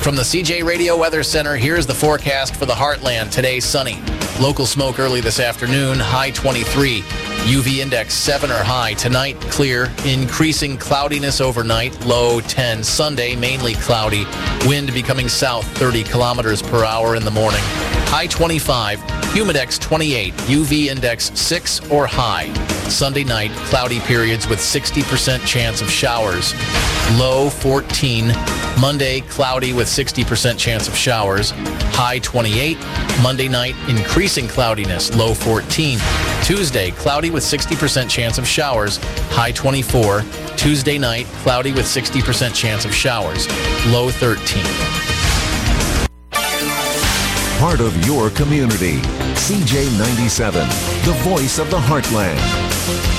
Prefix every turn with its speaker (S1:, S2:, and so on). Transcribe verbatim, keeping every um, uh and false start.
S1: From the C J Radio Weather Center, here's the forecast for the Heartland. Today, sunny. Local smoke early this afternoon, high twenty-three. U V index seven or high. Tonight, clear. Increasing cloudiness overnight, low ten. Sunday, mainly cloudy. Wind becoming south, thirty kilometers per hour in the morning. High twenty-five. Humidex twenty-eight. U V index six or high. Sunday night, cloudy periods with sixty percent chance of showers. Low fourteen. Monday, cloudy with sixty percent chance of showers. High twenty-eight. Monday night, increasing cloudiness, low fourteen. Tuesday, cloudy with sixty percent chance of showers. High twenty-four. Tuesday night, cloudy with sixty percent chance of showers. Low thirteen.
S2: Part of your community. C J ninety-seven, the voice of the Heartland.